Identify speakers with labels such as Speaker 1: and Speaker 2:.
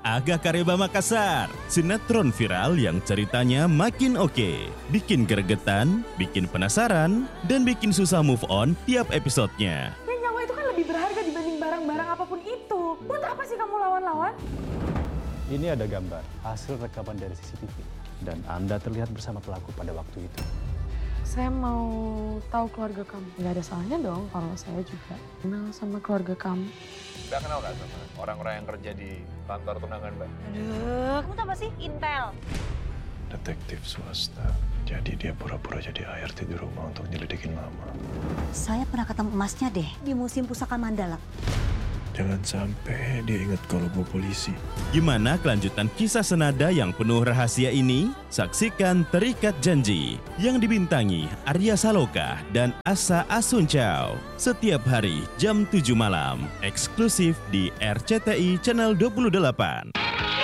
Speaker 1: Aga Kareba Makassar. Sinetron viral yang ceritanya makin oke, bikin gregetan, bikin penasaran, dan bikin susah move on tiap episodenya.
Speaker 2: Ya nyawa itu kan lebih berharga dibanding barang-barang apapun itu. Buat apa sih kamu lawan-lawan?
Speaker 3: Ini ada gambar hasil rekaman dari CCTV dan Anda terlihat bersama pelaku pada waktu itu.
Speaker 2: Saya mau tahu keluarga kamu. Nggak ada salahnya dong kalau saya juga kenal sama keluarga kamu.
Speaker 4: Udah kenal gak sama orang-orang yang kerja di kantor tunangan Mbak?
Speaker 5: Aduh, kamu tau apa sih? Intel.
Speaker 6: Detektif swasta. Jadi dia pura-pura jadi ART di rumah untuk nyelidikin mama.
Speaker 5: Saya pernah ketemu emasnya deh di Museum Pusaka Mandala.
Speaker 6: Jangan sampai dia ingat kalau gue polisi.
Speaker 1: Gimana kelanjutan kisah senada yang penuh rahasia ini? Saksikan Terikat Janji yang dibintangi Arya Saloka dan Asa Asuncao. Setiap hari jam 7 malam, eksklusif di RCTI Channel 28.